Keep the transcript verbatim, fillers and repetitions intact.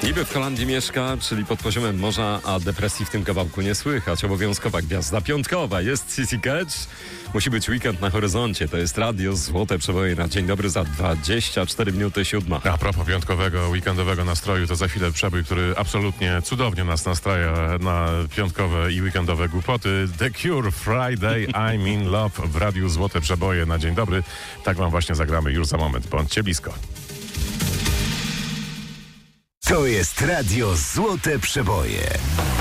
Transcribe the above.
Niby w Holandii mieszka, czyli pod poziomem morza, a depresji w tym kawałku nie słychać. Obowiązkowa gwiazda piątkowa jest Sissy Catch. Musi być weekend na horyzoncie. To jest radio Złote Przeboje na dzień dobry za dwadzieścia cztery minuty siódma. A propos piątkowego, weekendowego nastroju, to za chwilę przebój, który absolutnie cudownie nas nastraja na piątkowe i weekendowe głupoty. The Cure, Friday, I'm in Love w radiu Złote Przeboje na dzień dobry. Tak wam właśnie zagramy już za moment. Bądźcie blisko. To jest radio Złote Przeboje.